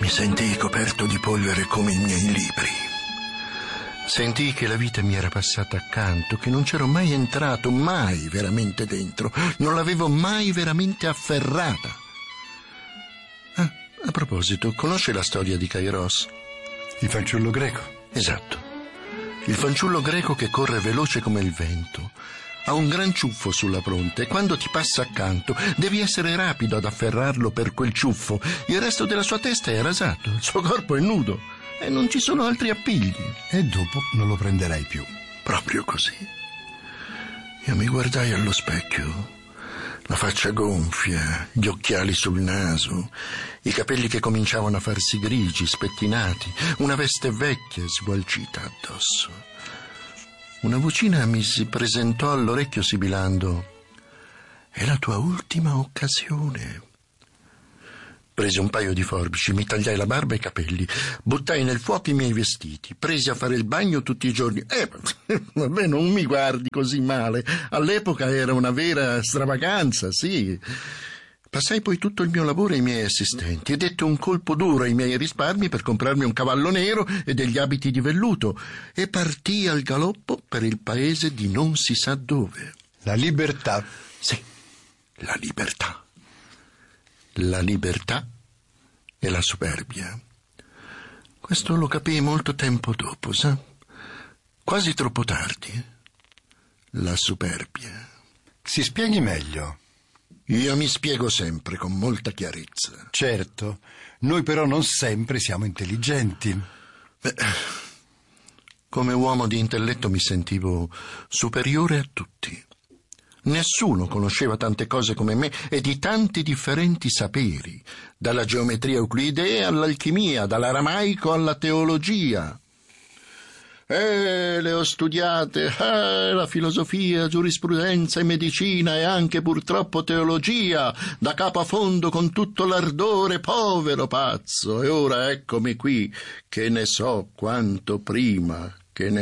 Mi sentii coperto di polvere come i miei libri. Sentii che la vita mi era passata accanto, che non c'ero mai entrato, mai veramente dentro. Non l'avevo mai veramente afferrata. A proposito, conosce la storia di Kairos? Il fanciullo greco? Esatto. Il fanciullo greco che corre veloce come il vento. Ha un gran ciuffo sulla fronte e quando ti passa accanto devi essere rapido ad afferrarlo per quel ciuffo. Il resto della sua testa è rasato, il suo corpo è nudo e non ci sono altri appigli. E dopo non lo prenderai più. Proprio così. Io mi guardai allo specchio, la faccia gonfia, gli occhiali sul naso, i capelli che cominciavano a farsi grigi, spettinati, una veste vecchia e sgualcita addosso. Una vocina mi si presentò all'orecchio sibilando: «È la tua ultima occasione». Presi un paio di forbici, mi tagliai la barba e i capelli, buttai nel fuoco i miei vestiti, presi a fare il bagno tutti i giorni. Vabbè, non mi guardi così male. All'epoca era una vera stravaganza, sì. Passai poi tutto il mio lavoro ai miei assistenti e detti un colpo duro ai miei risparmi per comprarmi un cavallo nero e degli abiti di velluto e partii al galoppo per il paese di non si sa dove. La libertà. Sì, la libertà. La libertà e la superbia. Questo lo capii molto tempo dopo, sa? Quasi troppo tardi. La superbia. Si spieghi meglio. Io mi spiego sempre con molta chiarezza. Certo, noi però non sempre siamo intelligenti. Beh, come uomo di intelletto mi sentivo superiore a tutti. Nessuno conosceva tante cose come me e di tanti differenti saperi, dalla geometria euclidea all'alchimia, dall'aramaico alla teologia. Le ho studiate, la filosofia, giurisprudenza e medicina e anche purtroppo teologia, da capo a fondo con tutto l'ardore, povero pazzo, e ora eccomi qui, che ne so quanto prima,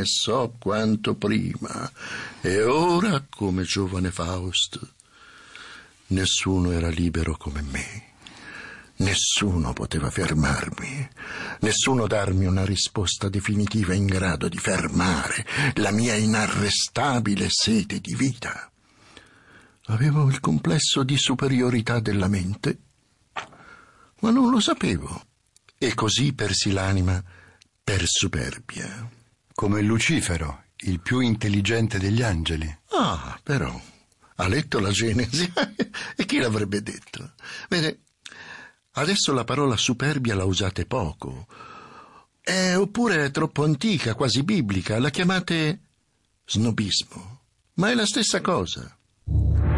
e ora, come giovane Faust, nessuno era libero come me. Nessuno poteva fermarmi, nessuno darmi una risposta definitiva in grado di fermare la mia inarrestabile sete di vita. Avevo il complesso di superiorità della mente, ma non lo sapevo, e così persi l'anima per superbia. Come Lucifero, il più intelligente degli angeli. Ah, però, ha letto la Genesi? E chi l'avrebbe detto? Vede, adesso la parola superbia la usate poco. Oppure è troppo antica, quasi biblica. La chiamate snobismo. Ma è la stessa cosa.